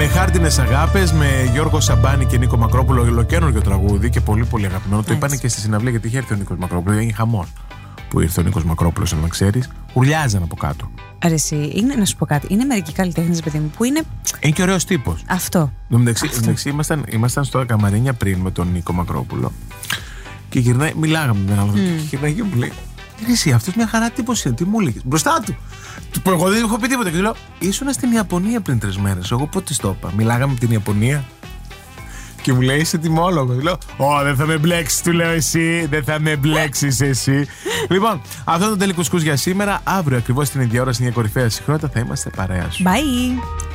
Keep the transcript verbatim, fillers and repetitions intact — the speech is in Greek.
Ανεχάρτινες αγάπες με Γιώργο Σαμπάνη και Νίκο Μακρόπουλο. Ολοκαίνουργιο τραγούδι και πολύ πολύ αγαπημένο. Το είπανε και στη συναυλία γιατί είχε έρθει ο Νίκος Μακρόπουλο. Έγινε χαμός που ήρθε ο Νίκος Μακρόπουλος, αν ξέρεις. Ουρλιάζαν από κάτω. Ρε εσύ, είναι, να σου πω κάτι. Είναι μερικοί καλλιτέχνες, παιδί μου, που είναι. Είναι και ωραίος τύπος. Αυτό. Εντάξει, ήμασταν, ήμασταν στο Καμαρίνια πριν με τον Νίκο Μακρόπουλο. Και γυρνάει, μιλάγαμε με έναν άλλο. Mm. Και γυρνάει και μου λέει: εσύ, αυτός μια χαρά τύπος είναι. Τι μου έλεγες μπροστά του. Που εγώ δεν έχω πει τίποτα. Και του λέω: ήσουνα στην Ιαπωνία πριν τρεις μέρες. Εγώ πότε στο είπα. Μιλάγαμε με την Ιαπωνία. Και μου λέει: είσαι τιμόλογο. Λέω: Ω, δεν θα με μπλέξεις, του λέω εσύ. Δεν θα με μπλέξεις εσύ. Λοιπόν, αυτό είναι το τελικό σκους για σήμερα. Αύριο ακριβώς την ίδια ώρα, στην κορυφαία συχνότητα, θα είμαστε παρέα σου. Bye.